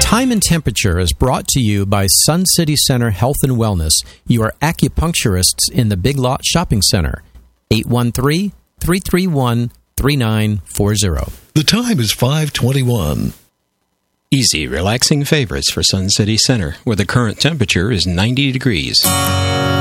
Time and Temperature is brought to you by Sun City Center Health and Wellness, your acupuncturists in the Big Lot Shopping Center. 813-331-3940. The time is 5:21. Easy, relaxing favorites for Sun City Center, where the current temperature is 90 degrees.